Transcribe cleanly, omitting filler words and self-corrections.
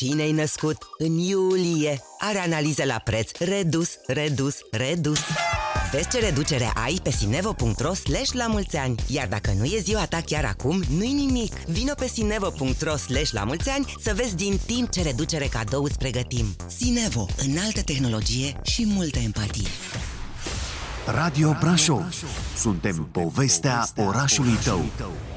Cine-ai născut în iulie are analize la preț redus. Vezi ce reducere ai pe sinevo.ro/lamulțeani. Iar dacă nu e ziua ta chiar acum, nu-i nimic. Vino pe sinevo.ro/lamulțeani să vezi din timp ce reducere cadou îți pregătim. Sinevo, înaltă tehnologie și multă empatie. Radio Brașov. Suntem povestea orașului tău.